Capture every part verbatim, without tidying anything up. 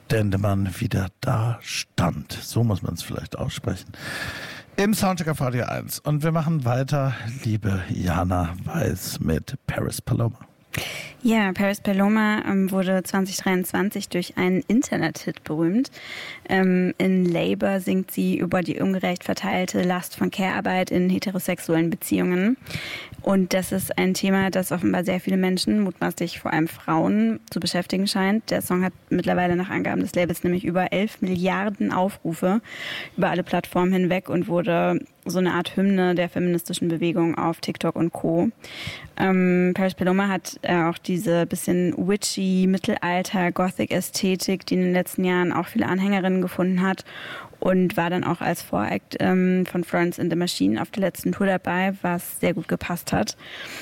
Dendemann wieder da stand. So muss man es vielleicht aussprechen. Im Soundcheck auf Radio eins. Und wir machen weiter, liebe Jana Weiß, mit Paris Paloma. Ja, Paris Paloma ähm, wurde zwanzig dreiundzwanzig durch einen Internet-Hit berühmt. Ähm, in Labour singt sie über die ungerecht verteilte Last von Care-Arbeit in heterosexuellen Beziehungen. Und das ist ein Thema, das offenbar sehr viele Menschen, mutmaßlich vor allem Frauen, zu beschäftigen scheint. Der Song hat mittlerweile nach Angaben des Labels nämlich über elf Milliarden Aufrufe über alle Plattformen hinweg und wurde so eine Art Hymne der feministischen Bewegung auf TikTok und Co. Ähm, Paris Paloma hat äh, auch diese bisschen witchy Mittelalter-Gothic-Ästhetik, die in den letzten Jahren auch viele Anhängerinnen gefunden hat, und war dann auch als Voract ähm, von Florence and the Machine auf der letzten Tour dabei, was sehr gut gepasst hat.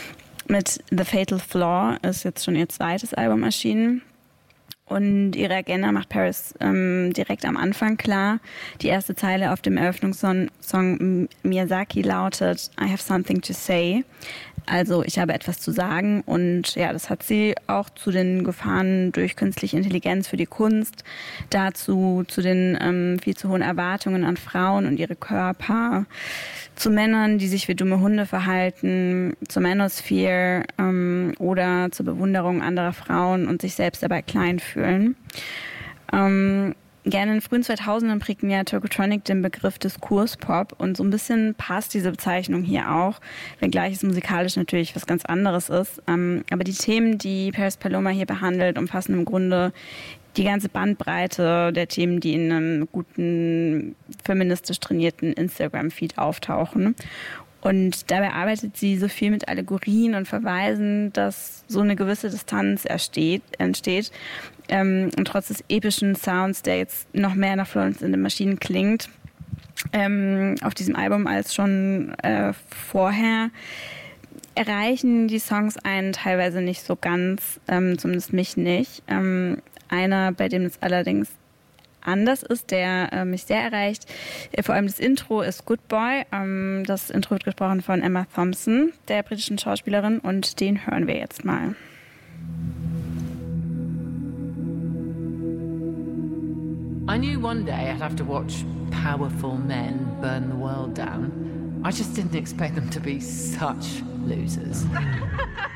Mit The Fatal Flaw ist jetzt schon ihr zweites Album erschienen. Und ihre Agenda macht Paris ähm, direkt am Anfang klar. Die erste Zeile auf dem Eröffnungssong Song Miyazaki lautet I have something to say. Also ich habe etwas zu sagen, und ja, das hat sie auch zu den Gefahren durch künstliche Intelligenz für die Kunst, dazu zu den ähm, viel zu hohen Erwartungen an Frauen und ihre Körper, zu Männern, die sich wie dumme Hunde verhalten, zur Manosphere ähm, oder zur Bewunderung anderer Frauen und sich selbst dabei klein fühlen. Ähm, Gerne in den frühen zweitausendern prägten ja Tokotronic den Begriff Diskurspop, und so ein bisschen passt diese Bezeichnung hier auch, wenngleich es musikalisch natürlich was ganz anderes ist. Ähm, aber die Themen, die Paris Paloma hier behandelt, umfassen im Grunde die ganze Bandbreite der Themen, die in einem guten, feministisch trainierten Instagram-Feed auftauchen. Und dabei arbeitet sie so viel mit Allegorien und Verweisen, dass so eine gewisse Distanz entsteht, entsteht. Ähm, und trotz des epischen Sounds, der jetzt noch mehr nach Florence and the Machine klingt, ähm, auf diesem Album als schon äh, vorher, erreichen die Songs einen teilweise nicht so ganz, ähm, zumindest mich nicht. Ähm, einer, bei dem es allerdings anders ist, der äh, mich sehr erreicht. Äh, vor allem das Intro ist Good Boy. Ähm, das Intro wird gesprochen von Emma Thompson, der britischen Schauspielerin, und den hören wir jetzt mal. I knew one day I'd have to watch powerful men burn the world down. I just didn't expect them to be such losers.